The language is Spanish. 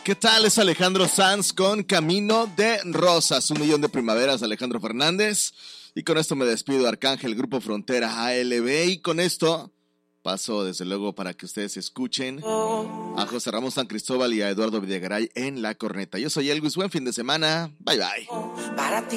¿Qué tal? Es Alejandro Sanz con Camino de Rosas. 1,000,000 de primaveras, Alejandro Fernández. Y con esto me despido, Arcángel, Grupo Frontera, ALB. Y con esto paso, desde luego, para que ustedes escuchen a José Ramón San Cristóbal y a Eduardo Videgaray en la corneta. Yo soy Elvis. Buen fin de semana. Bye, bye.